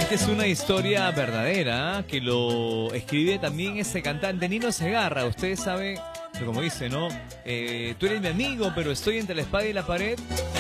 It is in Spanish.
Esta es una historia verdadera, que lo escribe también ese cantante Nino Segarra. Ustedes saben, como dice, ¿no? Tú eres mi amigo, pero estoy entre la espada y la pared.